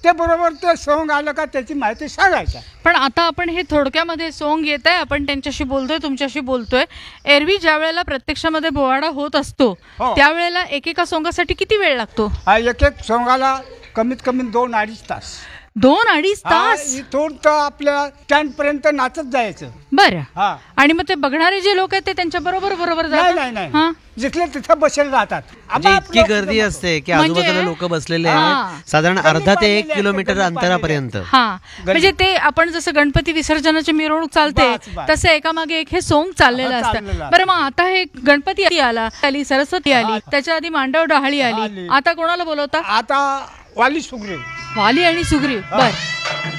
ते बरोबर ते सोंग आलं का त्याची माहिती सांगायचं. पण आता आपण हे थोडक्यामध्ये सोंग येत आहे, आपण त्यांच्याशी बोलतोय, तुमच्याशी बोलतोय. एरवी ज्या वेळेला प्रत्यक्षामध्ये पोवाडा होत असतो त्यावेळेला एकेका सोंगासाठी किती वेळ लागतो? एक एक सोंगाला कमीत कमी 2-2.5 तास. 2-2.5 तास? इथून तर आपल्या स्टँड पर्यंत नाचत जायचं. बरं. आणि मग ते बघणारे जे लोक आहेत ते त्यांच्या बरोबर नाही जिथले तिथे बसेल राहतात. इतकी गर्दी असते की आजूबाजूला लोक बसलेले आहेत, साधारण अर्धा ते 1 किलोमीटर अंतरापर्यंत. म्हणजे ते आपण जसं गणपती विसर्जनाची मिरवणूक चालते तसं एकामागे एक हे सोंग चाललेलं असतं. बरं, मग आता हे गणपती आली, सरस्वती आली, त्याच्या आधी मांडव डहाळी आली, आता कोणाला बोलवता? आता वाली सुग्रीव. वाली आणि सुग्रीव. बर.